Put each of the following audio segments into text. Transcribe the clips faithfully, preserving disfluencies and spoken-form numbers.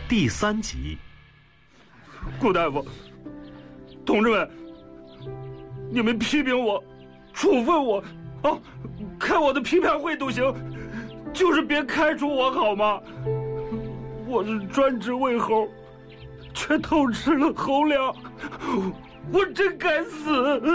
第三集。 顾大夫，同志们，你们批评我，处分我，啊，开我的批判会都行，就是别开除我好吗？我是专职喂猴，却偷吃了猴粮，我真该死！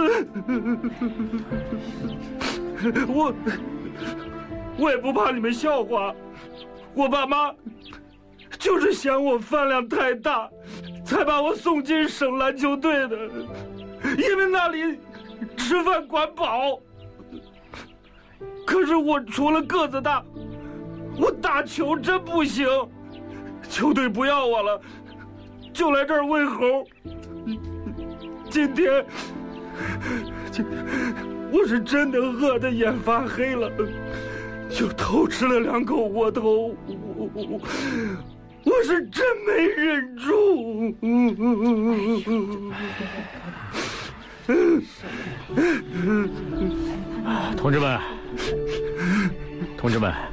我我也不怕你们笑话，我爸妈就是嫌我饭量太大，才把我送进省篮球队的，因为那里吃饭管饱。可是我除了个子大，我打球真不行，球队不要我了，就来这儿喂猴。今天，今天我是真的饿得眼发黑了，就偷吃了两口窝头，我, 我是真没忍住。 同志们，同志们，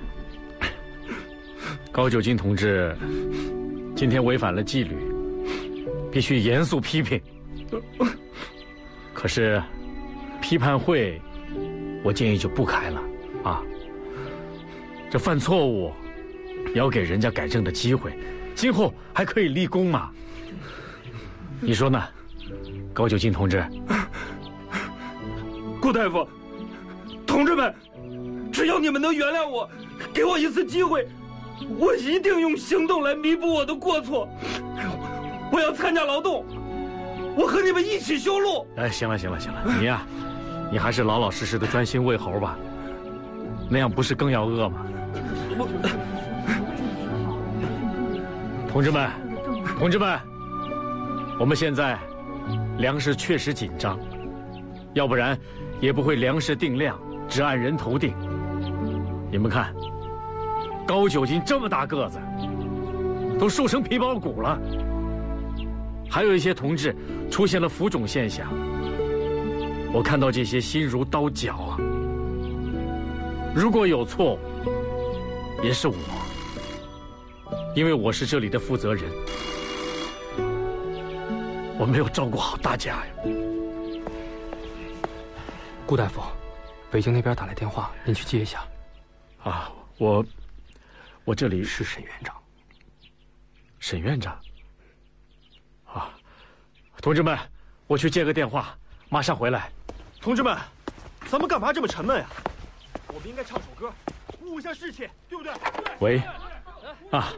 高九金同志今天违反了纪律，必须严肃批评。可是批判会我建议就不开了啊，这犯错误也要给人家改正的机会，今后还可以立功嘛。你说呢，高九金同志？ 顾大夫，同志们，只要你们能原谅我，给我一次机会，我一定用行动来弥补我的过错。我要参加劳动，我和你们一起修路。 哎，行了行了行了，你呀、啊，你还是老老实实的专心喂猴吧，那样不是更要饿吗？ 我， 同志们，同志们，我们现在粮食确实紧张，要不然也不会粮食定量只按人头定。你们看，高九金这么大个子，都瘦成皮包骨了。还有一些同志出现了浮肿现象，我看到这些心如刀绞啊！如果有错误，也是我，因为我是这里的负责人，我没有照顾好大家呀。 顾大夫，北京那边打来电话，您去接一下。 啊，我，我这里是沈院长。 沈院长。啊，同志们，我去接个电话，马上回来。 同志们，咱们干嘛这么沉闷呀？我们应该唱首歌，鼓舞一下士气，对不对？ 喂，啊。